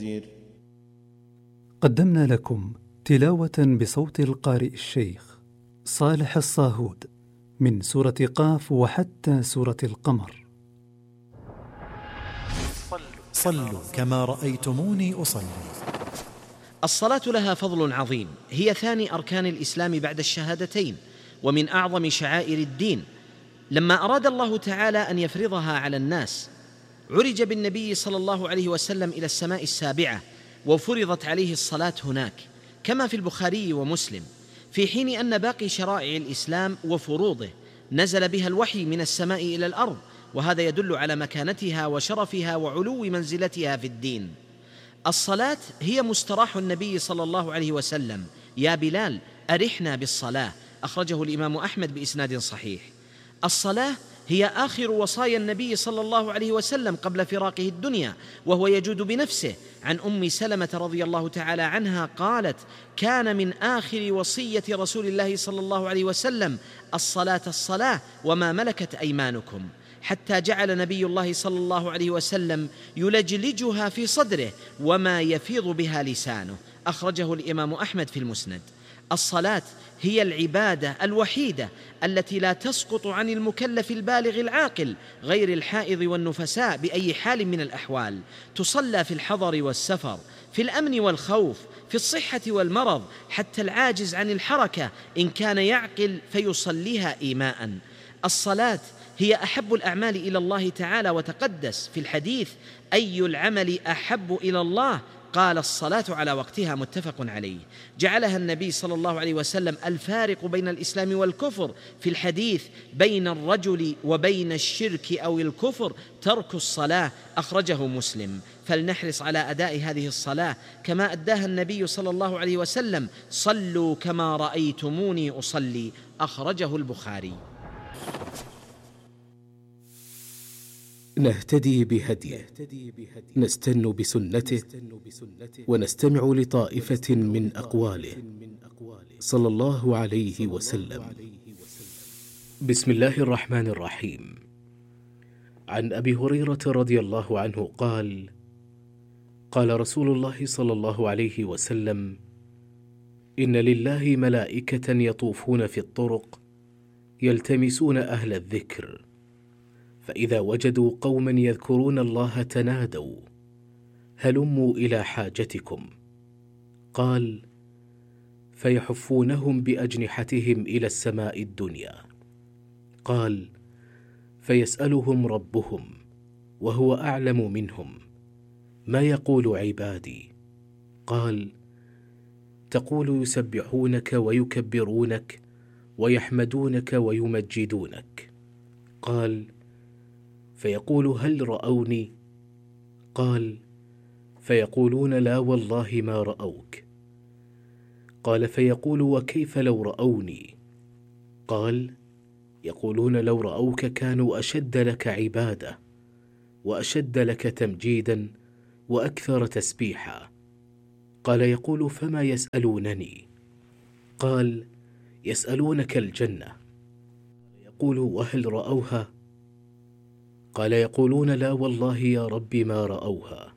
قدمنا لكم تلاوة بصوت القارئ الشيخ صالح الصاهود من سورة قاف وحتى سورة القمر. صلوا كما رأيتموني أصلي. الصلاة لها فضل عظيم، هي ثاني أركان الإسلام بعد الشهادتين، ومن أعظم شعائر الدين. لما أراد الله تعالى أن يفرضها على الناس عرج بالنبي صلى الله عليه وسلم إلى السماء السابعة، وفرضت عليه الصلاة هناك كما في البخاري ومسلم، في حين أن باقي شرائع الإسلام وفروضه نزل بها الوحي من السماء إلى الأرض، وهذا يدل على مكانتها وشرفها وعلو منزلتها في الدين. الصلاة هي مستراح النبي صلى الله عليه وسلم: يا بلال أرحنا بالصلاة، أخرجه الإمام أحمد بإسناد صحيح. الصلاة هي آخر وصايا النبي صلى الله عليه وسلم قبل فراقه الدنيا، وهو يجود بنفسه عن أم سلمة رضي الله تعالى عنها قالت: كان من آخر وصية رسول الله صلى الله عليه وسلم الصلاة الصلاة وما ملكت أيمانكم، حتى جعل نبي الله صلى الله عليه وسلم يلجلجها في صدره وما يفيض بها لسانه، أخرجه الإمام أحمد في المسند. الصلاة هي العبادة الوحيدة التي لا تسقط عن المكلف البالغ العاقل غير الحائض والنفساء بأي حال من الأحوال، تصلى في الحضر والسفر، في الأمن والخوف، في الصحة والمرض، حتى العاجز عن الحركة إن كان يعقل فيصليها إيماء. الصلاة هي أحب الأعمال إلى الله تعالى وتقدس. في الحديث: أي العمل أحب إلى الله؟ قال: الصلاة على وقتها، متفق عليه. جعلها النبي صلى الله عليه وسلم الفارق بين الإسلام والكفر. في الحديث: بين الرجل وبين الشرك أو الكفر ترك الصلاة، أخرجه مسلم. فلنحرص على أداء هذه الصلاة كما أداها النبي صلى الله عليه وسلم: صلوا كما رأيتموني أصلي، أخرجه البخاري. نهتدي بهديه، نستن بسنته، ونستمع لطائفة من أقواله صلى الله عليه وسلم. بسم الله الرحمن الرحيم. عن أبي هريرة رضي الله عنه قال: قال رسول الله صلى الله عليه وسلم: إن لله ملائكة يطوفون في الطرق يلتمسون أهل الذكر، فإذا وجدوا قوما يذكرون الله تنادوا: هلموا إلى حاجتكم. قال: فيحفونهم بأجنحتهم إلى السماء الدنيا. قال: فيسألهم ربهم وهو أعلم منهم: ما يقول عبادي؟ قال: تقول يسبحونك ويكبرونك ويحمدونك ويمجدونك. قال: فيقول: هل رأوني؟ قال: فيقولون: لا والله ما رأوك. قال: فيقول: وكيف لو رأوني؟ قال: يقولون: لو رأوك كانوا أشد لك عبادة وأشد لك تمجيدا وأكثر تسبيحا. قال: يقول: فما يسألونني؟ قال: يسألونك الجنة. يقول: وهل رأوها؟ قال: يقولون: لا والله يا رب ما رأوها.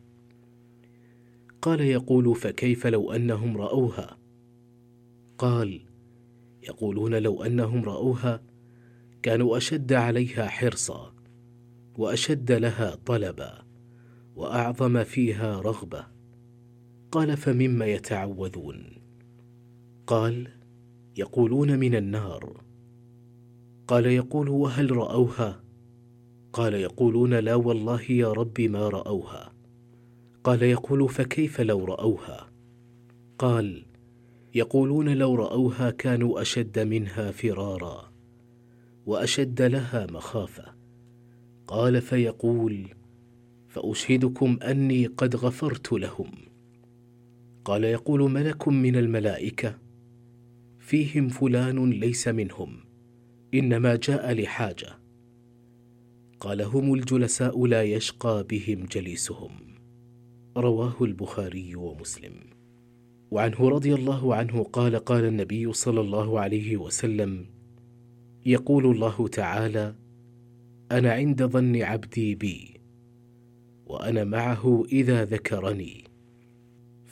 قال: يقول: فكيف لو أنهم رأوها؟ قال: يقولون: لو أنهم رأوها كانوا أشد عليها حرصا وأشد لها طلبا وأعظم فيها رغبة. قال: فمما يتعوذون؟ قال: يقولون: من النار. قال: يقول: وهل رأوها؟ قال: يقولون: لا والله يا رب ما رأوها. قال: يقول: فكيف لو رأوها؟ قال: يقولون: لو رأوها كانوا أشد منها فرارا وأشد لها مخافة. قال: فيقول: فأشهدكم أني قد غفرت لهم. قال: يقول ملك من الملائكة: فيهم فلان ليس منهم، إنما جاء لحاجة. قال: هم الجلساء لا يشقى بهم جليسهم. رواه البخاري ومسلم. وعنه رضي الله عنه قال: قال النبي صلى الله عليه وسلم: يقول الله تعالى: أنا عند ظن عبدي بي، وأنا معه إذا ذكرني.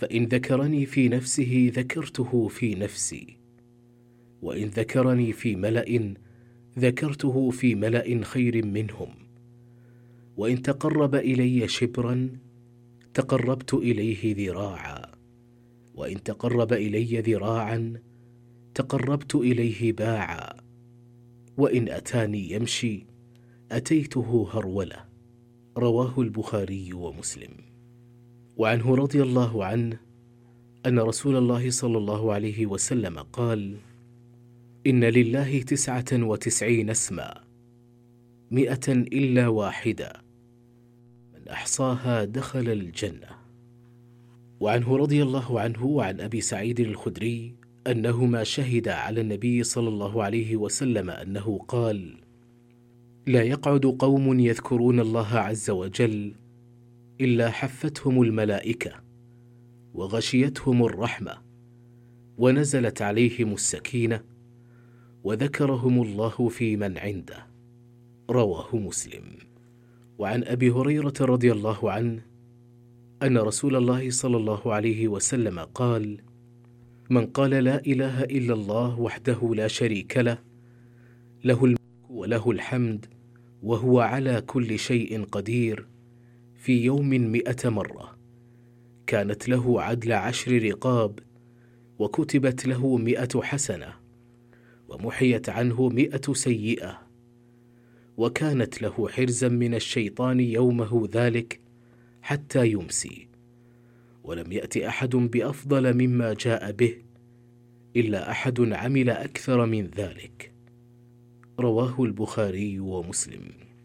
فإن ذكرني في نفسه ذكرته في نفسي، وإن ذكرني في ملأ ذكرته في ملأ خير منهم، وإن تقرب إلي شبرا تقربت إليه ذراعا، وإن تقرب إلي ذراعا تقربت إليه باعا، وإن أتاني يمشي أتيته هرولة. رواه البخاري ومسلم. وعنه رضي الله عنه أن رسول الله صلى الله عليه وسلم قال: إن لله 99 اسما 100 إلا واحدة، من أحصاها دخل الجنة. وعنه رضي الله عنه وعن أبي سعيد الخدري أنهما شهدا على النبي صلى الله عليه وسلم أنه قال: لا يقعد قوم يذكرون الله عز وجل إلا حفتهم الملائكة وغشيتهم الرحمة ونزلت عليهم السكينة وذكرهم الله في من عنده. رواه مسلم. وعن أبي هريرة رضي الله عنه أن رسول الله صلى الله عليه وسلم قال: من قال لا إله إلا الله وحده لا شريك له، له الملك وله الحمد وهو على كل شيء قدير، في يوم 100 مرة، كانت له عدل 10 رقاب، وكتبت له 100 حسنة، ومحيت عنه 100 سيئة، وكانت له حرزا من الشيطان يومه ذلك حتى يمسي، ولم يأت أحد بأفضل مما جاء به إلا أحد عمل أكثر من ذلك. رواه البخاري ومسلم.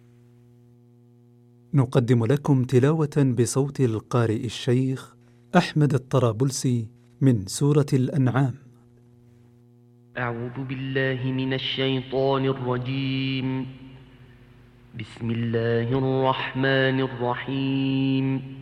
نقدم لكم تلاوة بصوت القارئ الشيخ أحمد الطرابلسي من سورة الأنعام. أعوذ بالله من الشيطان الرجيم. بسم الله الرحمن الرحيم.